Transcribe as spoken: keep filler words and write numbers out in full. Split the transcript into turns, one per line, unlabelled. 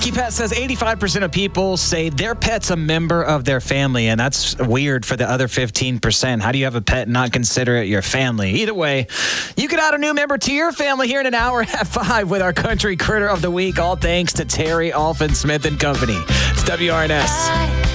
Lucky Pet says eighty-five percent of people say their pet's a member of their family, and that's weird for the other fifteen percent. How do you have a pet and not consider it your family? Either way, you could add a new member to your family here in an hour at five with our Country Critter of the Week, all thanks to Terry Alfin Smith and Company. It's W R N S.